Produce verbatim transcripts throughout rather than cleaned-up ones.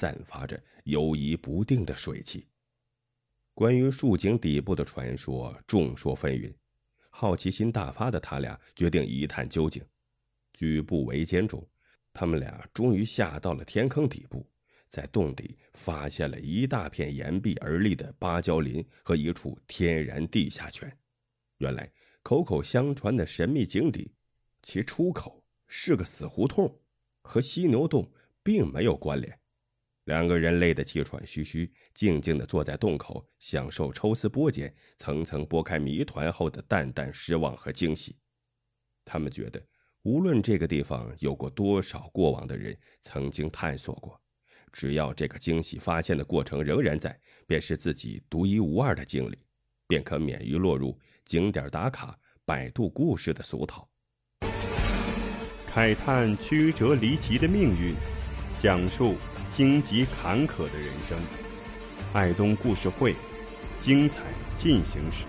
散发着游移不定的水汽。关于树井底部的传说众说纷纭，好奇心大发的他俩决定一探究竟。举步维艰中，他们俩终于下到了天坑底部，在洞底发现了一大片岩壁而立的芭蕉林和一处天然地下泉。原来口口相传的神秘井底，其出口是个死胡同，和犀牛洞并没有关联。两个人累得气喘吁吁，静静地坐在洞口，享受抽丝剥茧、层层剥开谜团后的淡淡失望和惊喜。他们觉得，无论这个地方有过多少过往的人曾经探索过，只要这个惊喜发现的过程仍然在，便是自己独一无二的经历，便可免于落入景点打卡、百度故事的俗套。 慨叹曲折离奇的命运，讲述荆棘坎坷的人生。爱东故事会，精彩进行时。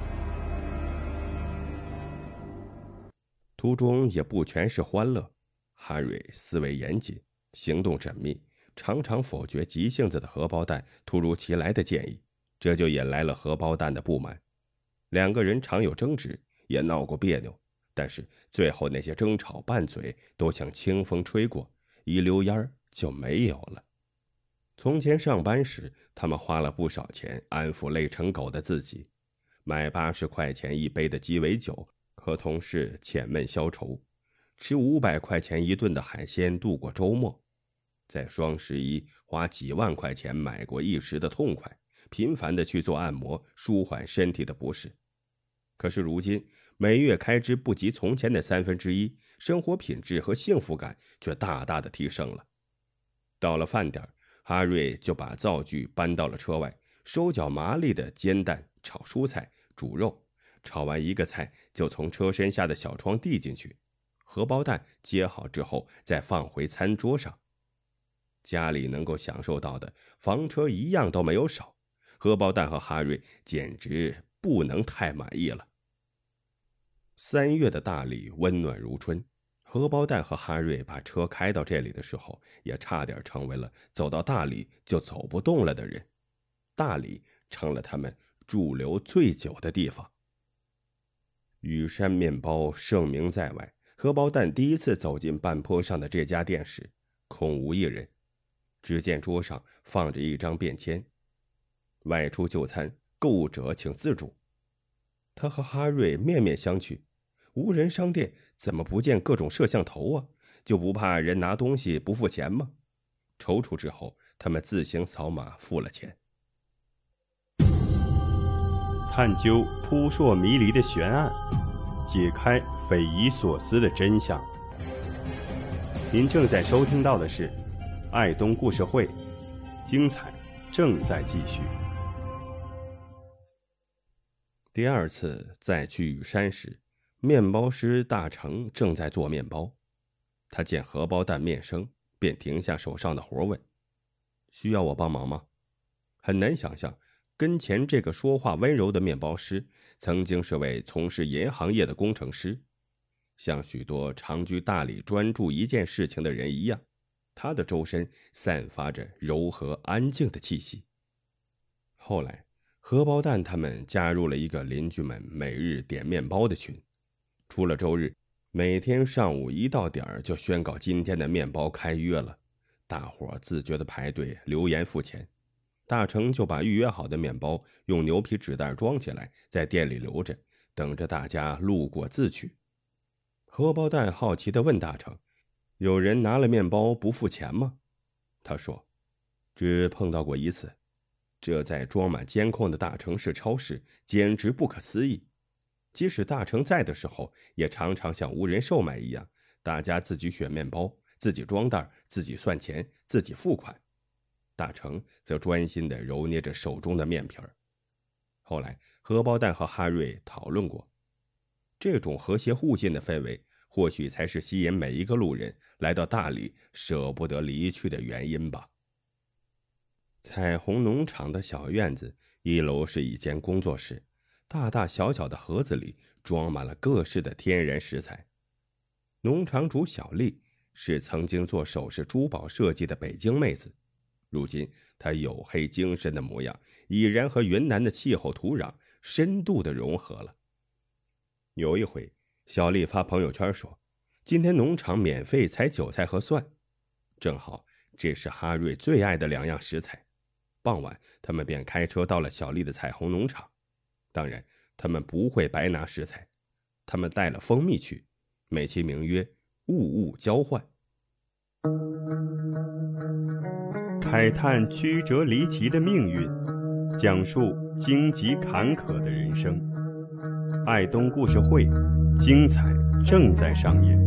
途中也不全是欢乐，哈瑞思维严谨，行动缜密，常常否决急性子的荷包蛋突如其来的建议，这就引来了荷包蛋的不满。两个人常有争执，也闹过别扭，但是最后那些争吵拌嘴都像清风吹过，一溜烟就没有了。从前上班时，他们花了不少钱安抚累成狗的自己，买八十块钱一杯的鸡尾酒，和同事浅闷消愁，吃五百块钱一顿的海鲜度过周末，在双十一花几万块钱买过一时的痛快，频繁地去做按摩，舒缓身体的不适。可是如今每月开支不及从前的三分之一，生活品质和幸福感却大大的提升了。到了饭点，哈瑞就把灶具搬到了车外，手脚麻利地煎蛋、炒蔬菜、煮肉，炒完一个菜就从车身下的小窗递进去，荷包蛋接好之后再放回餐桌上。家里能够享受到的房车一样都没有少，荷包蛋和哈瑞简直不能太满意了。三月的大理温暖如春，荷包蛋和哈瑞把车开到这里的时候，也差点成为了走到大理就走不动了的人。大理成了他们驻留最久的地方。羽山面包盛名在外，荷包蛋第一次走进半坡上的这家店时，空无一人，只见桌上放着一张便签：外出就餐，购物者请自助。他和哈瑞面面相觑，无人商店怎么不见各种摄像头啊？就不怕人拿东西不付钱吗？踌躇之后，他们自行扫码付了钱。 探究扑朔迷离的悬案，解开匪夷所思的真相。您正在收听到的是爱东故事会，精彩正在继续。 第二次再去羽山时，面包师大成正在做面包。他见荷包蛋面生，便停下手上的活问：需要我帮忙吗？很难想象，跟前这个说话温柔的面包师曾经是位从事银行业的工程师。像许多长居大理专注一件事情的人一样，他的周身散发着柔和安静的气息。后来荷包蛋他们加入了一个邻居们每日点面包的群，除了周日，每天上午一到点儿就宣告今天的面包开约了，大伙自觉地排队留言付钱。大成就把预约好的面包用牛皮纸袋装起来，在店里留着，等着大家路过自取。荷包蛋好奇地问大成：有人拿了面包不付钱吗？他说：只碰到过一次。这在装满监控的大城市超市简直不可思议。即使大成在的时候，也常常像无人售卖一样，大家自己选面包，自己装袋，自己算钱，自己付款。大成则专心地揉捏着手中的面皮儿。后来荷包蛋和哈瑞讨论过，这种和谐互信的氛围，或许才是吸引每一个路人来到大理舍不得离去的原因吧。彩虹农场的小院子，一楼是一间工作室，大大小小的盒子里装满了各式的天然食材。农场主小丽是曾经做首饰珠宝设计的北京妹子， 如今他黝黑精神的模样已然和云南的气候土壤深度的融合了。有一回，小丽发朋友圈说，今天农场免费采韭菜和蒜，正好这是哈瑞最爱的两样食材。傍晚，他们便开车到了小丽的彩虹农场。当然，他们不会白拿食材，他们带了蜂蜜去，美其名曰物物交换。 慨叹曲折离奇的命运，讲述荆棘坎坷的人生。爱东故事会，精彩正在上演。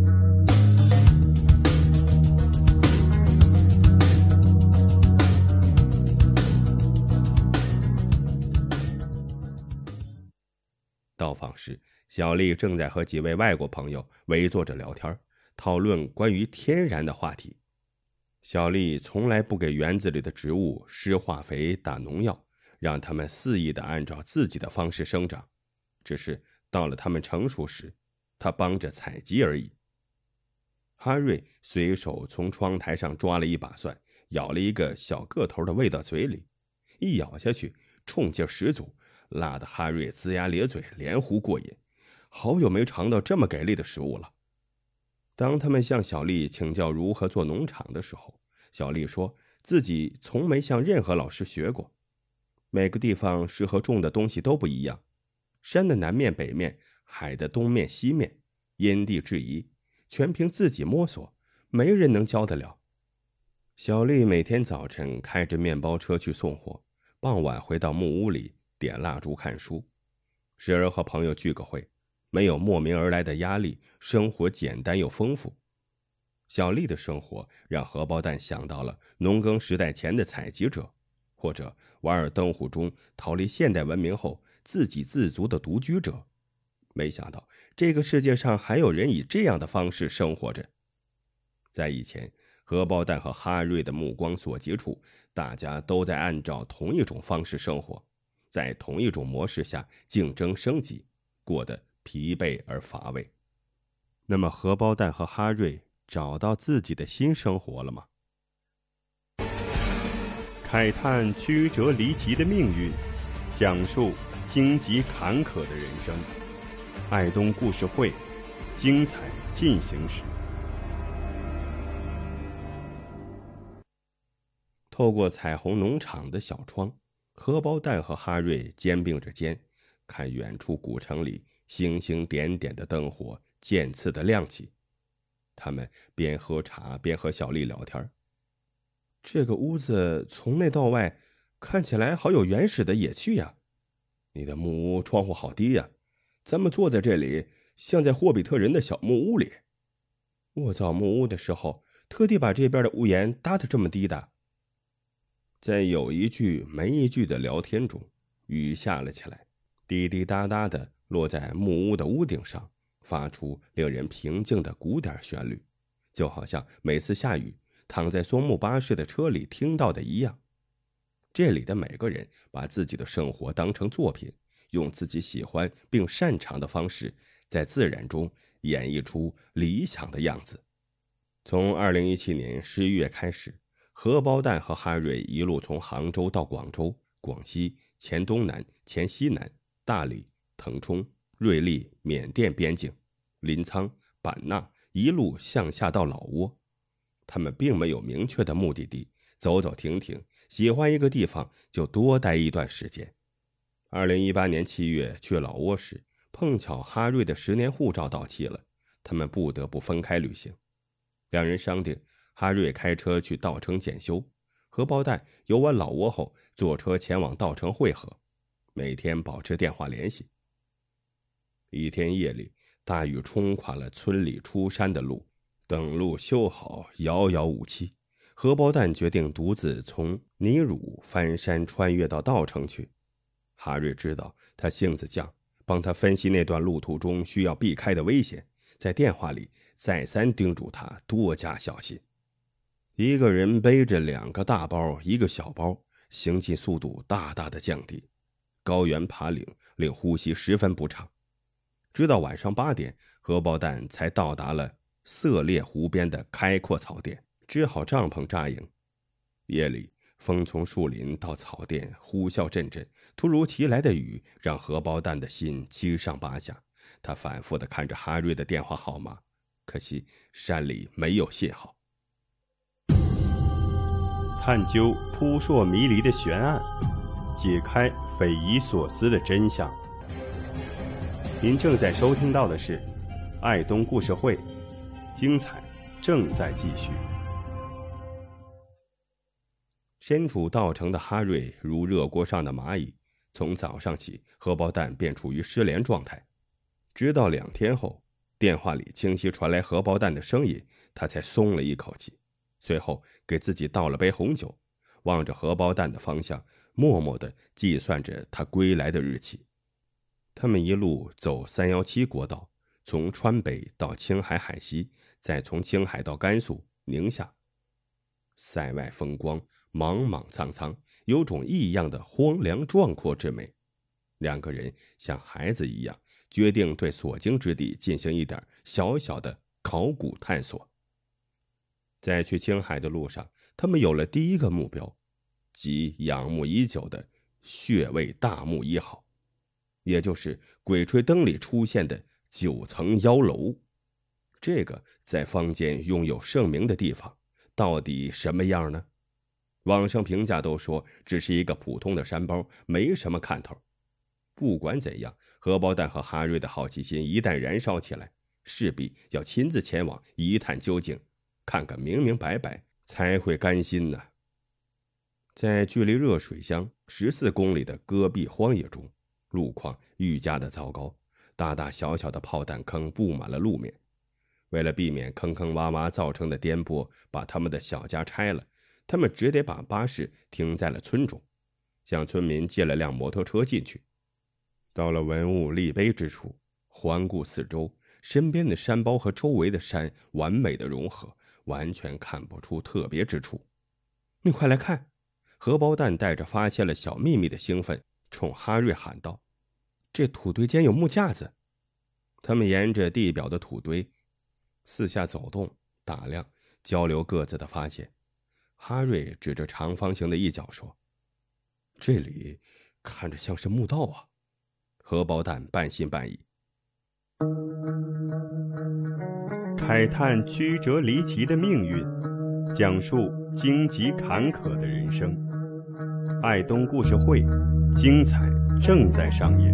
到访时，小丽正在和几位外国朋友围坐着聊天，讨论关于天然的话题。小丽从来不给园子里的植物施化肥、打农药，让它们肆意地按照自己的方式生长，只是到了它们成熟时，她帮着采集而已。哈瑞随手从窗台上抓了一把蒜，咬了一个小个头的喂到嘴里，一咬下去，冲劲十足，辣得哈瑞龇牙咧嘴，连呼过瘾。好久没尝到这么给力的食物了。当他们向小丽请教如何做农场的时候，小丽说自己从没向任何老师学过。每个地方适合种的东西都不一样，山的南面北面，海的东面西面，因地制宜，全凭自己摸索，没人能教得了。小丽每天早晨开着面包车去送货，傍晚回到木屋里点蜡烛看书，时而和朋友聚个会，没有莫名而来的压力，生活简单又丰富。小丽的生活让荷包蛋想到了农耕时代前的采集者，或者瓦尔登湖中逃离现代文明后自给自足的独居者。没想到这个世界上还有人以这样的方式生活着。在以前，荷包蛋和哈瑞的目光所及处，大家都在按照同一种方式生活，在同一种模式下竞争升级，过得疲惫而乏味。那么荷包蛋和哈瑞找到自己的新生活了吗？ 慨叹曲折离奇的命运，讲述荆棘坎坷的人生。爱东故事会，精彩进行时。 透过彩虹农场的小窗，荷包蛋和哈瑞肩并着肩，看远处古城里星星点点的灯火渐次的亮起。他们边喝茶边和小丽聊天。这个屋子从内到外看起来好有原始的野趣呀。你的木屋窗户好低呀，咱们坐在这里像在霍比特人的小木屋里。我造木屋的时候特地把这边的屋檐搭得这么低的。在有一句没一句的聊天中，雨下了起来，滴滴答答的落在木屋的屋顶上，发出令人平静的鼓点旋律，就好像每次下雨躺在松木巴士的车里听到的一样。这里的每个人把自己的生活当成作品，用自己喜欢并擅长的方式，在自然中演绎出理想的样子。从二零一七年十一月开始，荷包蛋和哈瑞一路从杭州到广州、广西、黔东南、黔西南、大理、腾冲、瑞丽、缅甸边境、临沧、版纳，一路向下到老挝。他们并没有明确的目的地，走走停停，喜欢一个地方就多待一段时间。二零一八年七月去老挝时，碰巧哈瑞的十年护照到期了，他们不得不分开旅行。两人商定，哈瑞开车去稻城检修，荷包蛋游完老挝后坐车前往稻城会合，每天保持电话联系。一天夜里，大雨冲垮了村里出山的路，等路修好，遥遥无期。荷包蛋决定独自从尼汝翻山穿越到稻城去。哈瑞知道他性子犟，帮他分析那段路途中需要避开的危险，在电话里再三叮嘱他多加小心。一个人背着两个大包一个小包，行进速度大大的降低，高原爬岭令呼吸十分不畅。直到晚上八点，荷包蛋才到达了色列湖边的开阔草甸，支好帐篷扎营。夜里风从树林到草甸呼啸阵阵，突如其来的雨让荷包蛋的心七上八下。他反复地看着哈瑞的电话号码，可惜山里没有信号。 探究扑朔迷离的悬案，解开匪夷所思的真相。您正在收听到的是爱东故事会，精彩正在继续。 身处稻城的哈瑞如热锅上的蚂蚁，从早上起，荷包蛋便处于失联状态。直到两天后，电话里清晰传来荷包蛋的声音，他才松了一口气。随后给自己倒了杯红酒，望着荷包蛋的方向，默默地计算着他归来的日期。他们一路走三一七国道，从川北到青海海西，再从青海到甘肃、宁夏。塞外风光莽莽苍苍，有种异样的荒凉壮阔之美。两个人像孩子一样，决定对所经之地进行一点小小的考古探索。在去青海的路上，他们有了第一个目标，即仰慕已久的穴位大墓一号，也就是《鬼吹灯》里出现的九层妖楼。这个在坊间拥有盛名的地方，到底什么样呢？网上评价都说只是一个普通的山包，没什么看头。不管怎样，荷包蛋和哈瑞的好奇心一旦燃烧起来，势必要亲自前往一探究竟，看个明明白白，才会甘心呢。在距离热水乡十四公里的戈壁荒野中，路况愈加的糟糕，大大小小的炮弹坑布满了路面。为了避免坑坑洼洼造成的颠簸把他们的小家拆了，他们只得把巴士停在了村中，向村民借了辆摩托车进去。到了文物立碑之处，环顾四周，身边的山包和周围的山完美的融合，完全看不出特别之处。你快来看！荷包蛋带着发现了小秘密的兴奋，冲哈瑞喊道：“这土堆间有木架子！”他们沿着地表的土堆四下走动，打量，交流各自的发现。哈瑞指着长方形的一角说：“这里看着像是墓道啊！”荷包蛋半信半疑。 开探曲折离奇的命运，讲述荆棘坎坷的人生。爱东故事会，精彩正在上演。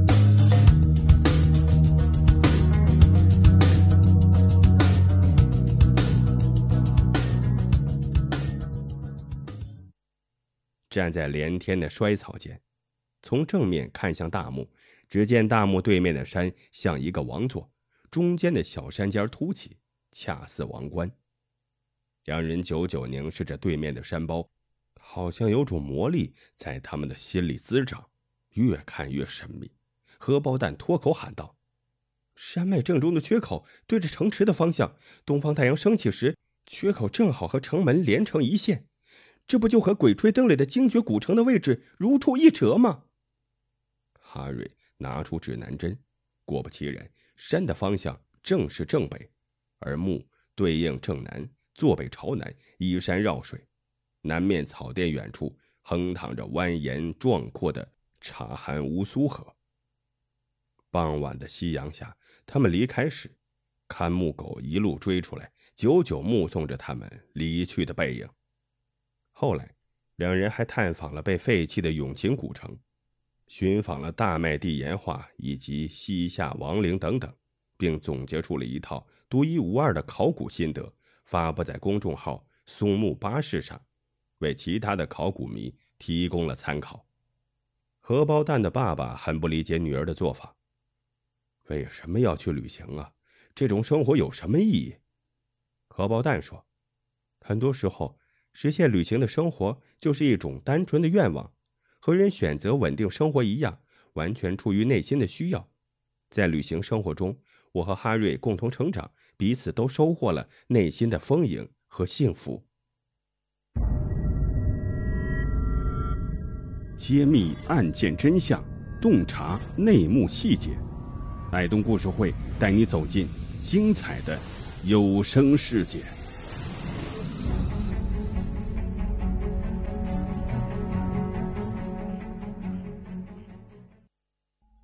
站在连天的衰草间，从正面看向大墓，只见大墓对面的山像一个王座，中间的小山尖凸起，恰似王冠。两人久久凝视着对面的山包，好像有种魔力在他们的心里滋长，越看越神秘。荷包蛋脱口喊道：“山脉正中的缺口对着城池的方向，东方太阳升起时，缺口正好和城门连成一线，这不就和《鬼吹灯》里的精绝古城的位置如出一辙吗？”哈瑞拿出指南针，果不其然，山的方向正是正北，而墓对应正南，坐北朝南，依山绕水。南面草甸远处横淌着蜿蜒壮阔的察罕乌苏河。傍晚的夕阳下，他们离开时，看墓狗一路追出来，久久目送着他们离去的背影。后来，两人还探访了被废弃的永清古城，寻访了大麦地岩画以及西夏王陵等等，并总结出了一套独一无二的考古心得，发布在公众号松木巴士上，为其他的考古迷提供了参考。荷包蛋的爸爸很不理解女儿的做法，为什么要去旅行啊？这种生活有什么意义？荷包蛋说，很多时候实现旅行的生活就是一种单纯的愿望，和人选择稳定生活一样，完全出于内心的需要。在旅行生活中，我和哈瑞共同成长，彼此都收获了内心的丰盈和幸福。 揭秘案件真相，洞察内幕细节。爱东故事会带你走进精彩的有声世界。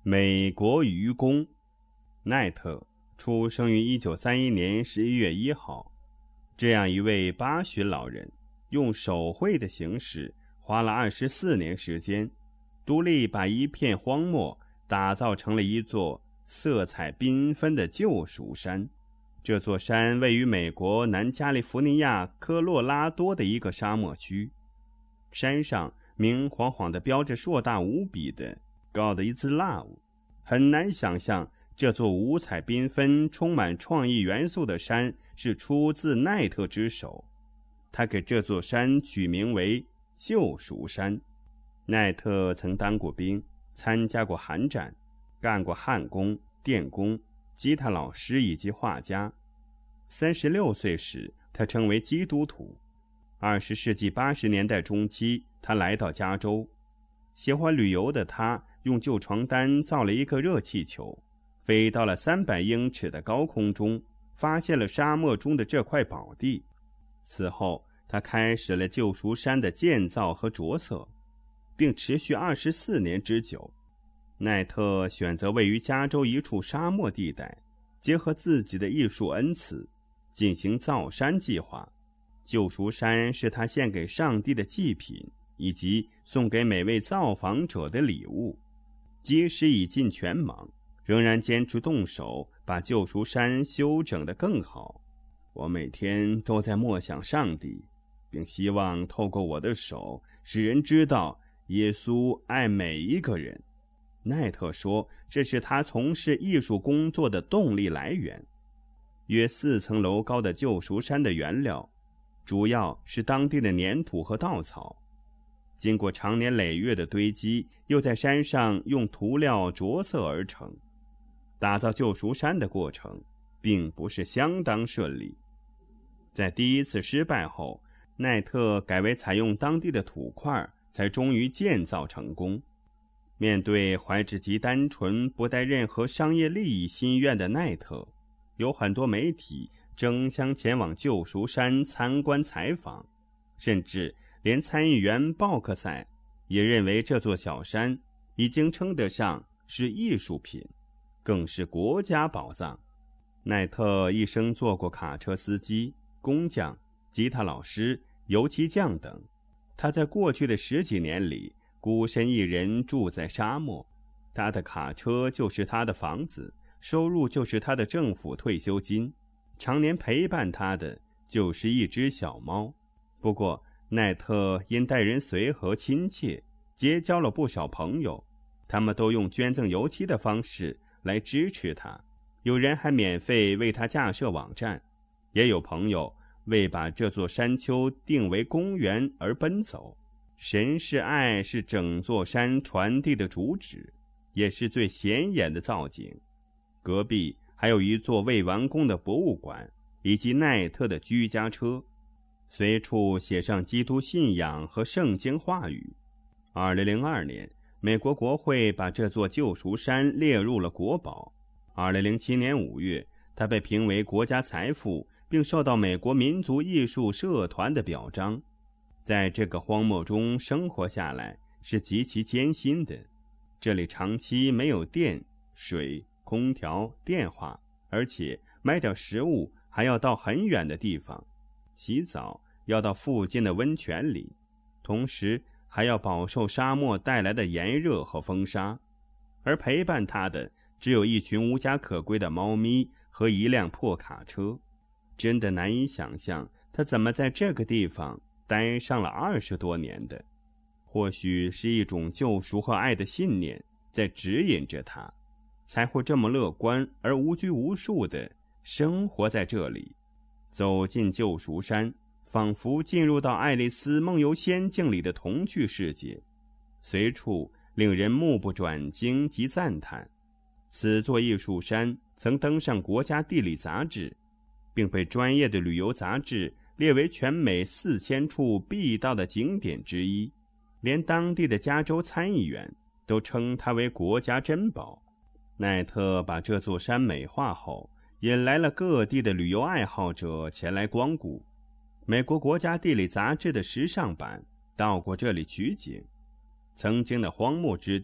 美国愚公。奈特出生于一九三一年十一月一号。这样一位八旬老人，用手绘的形式花了二十四年时间，独立把一片荒漠打造成了一座色彩缤纷的救赎山。这座山位于美国南加利福尼亚科罗拉多的一个沙漠区，山上明晃晃地标着硕大无比的 God is Love。 很难想象这座五彩缤纷充满创意元素的山是出自奈特之手，他给这座山取名为救赎山。奈特曾当过兵，参加过韩战，干过焊工、电工、吉他老师以及画家。三十六岁时，他成为基督徒。二十世纪八十年代中期，他来到加州。喜欢旅游的他，用旧床单造了一个热气球，飞到了三百英尺的高空中，发现了沙漠中的这块宝地。此后，他开始了救赎山的建造和着色，并持续二十四年之久。奈特选择位于加州一处沙漠地带，结合自己的艺术恩赐，进行造山计划。救赎山是他献给上帝的祭品，以及送给每位造访者的礼物。即使已尽全忙，仍然坚持动手把救赎山修整得更好。我每天都在默想上帝，并希望透过我的手使人知道耶稣爱每一个人。奈特说，这是他从事艺术工作的动力来源。约四层楼高的救赎山的原料主要是当地的粘土和稻草，经过长年累月的堆积，又在山上用涂料着色而成。打造救赎山的过程并不是相当顺利。在第一次失败后，奈特改为采用当地的土块，才终于建造成功。面对怀着极单纯不带任何商业利益心愿的奈特，有很多媒体争相前往救赎山参观采访，甚至连参议员鲍克赛也认为这座小山已经称得上是艺术品，更是国家宝藏。奈特一生做过卡车司机、工匠、吉他老师、油漆匠等。他在过去的十几年里孤身一人住在沙漠，他的卡车就是他的房子，收入就是他的政府退休金，常年陪伴他的就是一只小猫。不过奈特因待人随和亲切，结交了不少朋友，他们都用捐赠油漆的方式来支持他，有人还免费为他架设网站，也有朋友为把这座山丘定为公园而奔走。神是爱是整座山传递的主旨，也是最显眼的造景。隔壁还有一座未完工的博物馆，以及奈特的居家车，随处写上基督信仰和圣经话语。二零零二年，美国国会把这座救赎山列入了国宝。二零零七年五月，它被评为国家财富，并受到美国民族艺术社团的表彰。在这个荒漠中生活下来是极其艰辛的，这里长期没有电、水、空调、电话，而且买点食物还要到很远的地方，洗澡要到附近的温泉里，同时还要饱受沙漠带来的炎热和风沙。而陪伴他的只有一群无家可归的猫咪和一辆破卡车。真的难以想象他怎么在这个地方待上了二十多年的。或许是一种救赎和爱的信念在指引着他，才会这么乐观而无拘无束地生活在这里。走进救赎山，仿佛进入到爱丽丝梦游仙境里的童趣世界，随处令人目不转睛及赞叹。此座艺术山曾登上国家地理杂志，并被专业的旅游杂志列为全美四千处必到的景点之一，连当地的加州参议员都称它为国家珍宝。奈特把这座山美化后，引来了各地的旅游爱好者前来光顾。美国国家地理杂志的时尚版到过这里取景。曾经的荒漠之地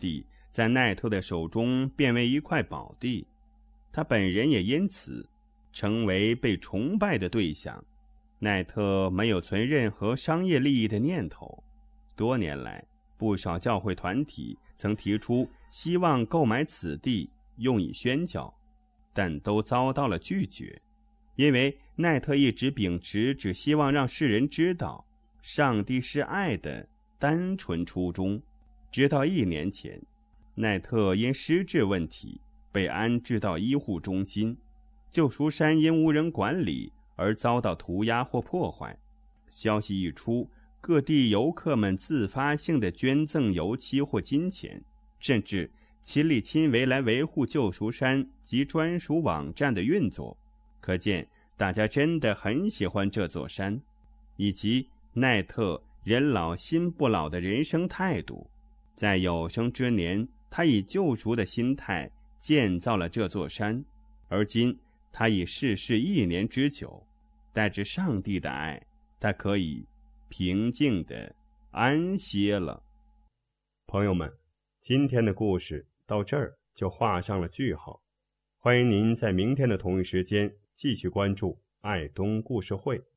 在奈特的手中变为一块宝地，他本人也因此成为被崇拜的对象。奈特没有存任何商业利益的念头，多年来不少教会团体曾提出希望购买此地用以宣教，但都遭到了拒绝，因为奈特一直秉持只希望让世人知道上帝是爱的单纯初衷。直到一年前，奈特因失智问题被安置到医护中心，救赎山因无人管理而遭到涂鸦或破坏。消息一出，各地游客们自发性地捐赠油漆或金钱，甚至亲力亲为来维护救赎山及专属网站的运作。可见大家真的很喜欢这座山，以及奈特人老心不老的人生态度。在有生之年，他以救赎的心态建造了这座山，而今他已逝世一年之久，带着上帝的爱，他可以平静地安歇了。 朋友们，今天的故事到这儿就画上了句号。欢迎您在明天的同一时间继续关注爱东故事会。